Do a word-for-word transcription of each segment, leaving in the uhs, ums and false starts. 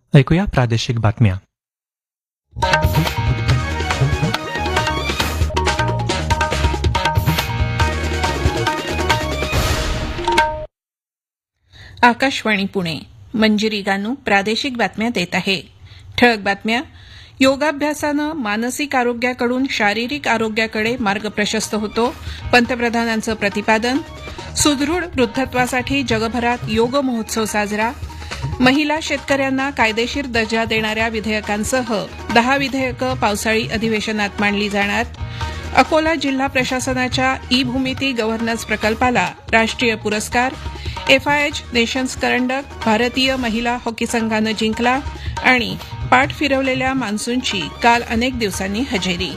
ऐकूया प्रादेशिक बातम्या. आकाशवाणी पुणे. मंजिरी गानू प्रादेशिक बातम्या देत आहे. ठळक बातम्या. योगाभ्यासानं मानसिक आरोग्याकडून शारीरिक आरोग्याकडे मार्ग प्रशस्त होतो, पंतप्रधानांचं प्रतिपादन. सुदृढ वृद्धत्वासाठी जगभरात योग महोत्सव साजरा. महिला शेतकऱ्यांना कायदेशीर दर्जा देणाऱ्या विधेयकांसह दहा विधेयकं पावसाळी अधिवेशनात मांडली जाणार. अकोला जिल्हा प्रशासनाच्या ई भूमिती गव्हर्नन्स प्रकल्पाला राष्ट्रीय पुरस्कार. एफआयएच नेशन्स करंडक भारतीय महिला हॉकी संघानं जिंकला. आणि पाठ फिरवलेल्या मान्सूनची काल अनेक दिवसांनी हजेरी.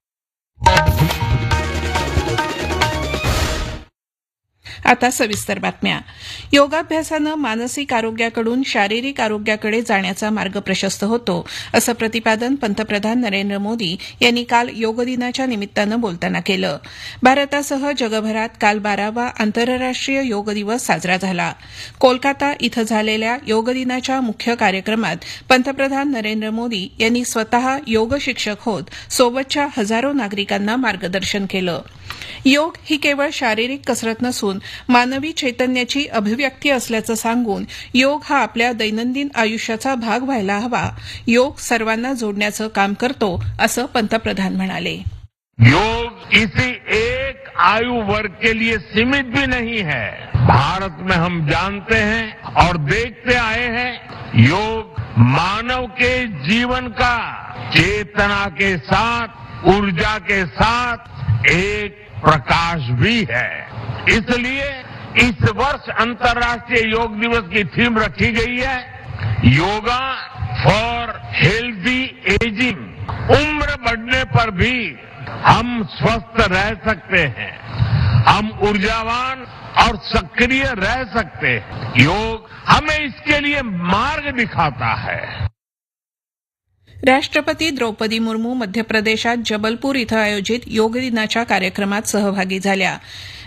आता सविस्तर बातम्या. योगाभ्यासानं मानसिक आरोग्याकडून शारीरिक आरोग्याकडे जाण्याचा मार्ग प्रशस्त होतो, असं प्रतिपादन पंतप्रधान नरेंद्र मोदी यांनी काल योग दिनाच्या निमित्तानं बोलताना केलं. भारतासह जगभरात काल बारावा आंतरराष्ट्रीय योग दिवस साजरा झाला. कोलकाता इथं झालेल्या योग दिनाच्या मुख्य कार्यक्रमात पंतप्रधान नरेंद्र मोदी यांनी स्वतः योग शिक्षक होत सोबतच्या हजारो नागरिकांना मार्गदर्शन केलं. योग ही केवळ शारीरिक कसरत नसून मानवी चैतन्याची अभिव्यक्ती असल्याचं सांगून योग हा आपल्या दैनंदिन आयुष्याचा भाग व्हायला हवा. योग सर्वांना जोडण्याचं काम करतो, असं पंतप्रधान म्हणाले. योग किसी एक आयु वर्ग के लिए सीमित भी नहीं है. भारत में हम जानते हैं और देखते आए हैं, योग मानव के जीवन का चेतना के साथ, ऊर्जा के साथ एक प्रकाश भी है. इसलिए इस वर्ष अंतर्राष्ट्रीय योग दिवस की थीम रखी गई है, योगा फॉर हेल्दी एजिंग. उम्र बढ़ने पर भी हम स्वस्थ रह सकते हैं, हम ऊर्जावान और सक्रिय रह सकते हैं. योग हमें इसके लिए मार्ग दिखाता है. राष्ट्रपती द्रौपदी मुर्मू मध्य प्रदेशात जबलपूर इथं आयोजित योग दिनाच्या कार्यक्रमात सहभागी झाल्या.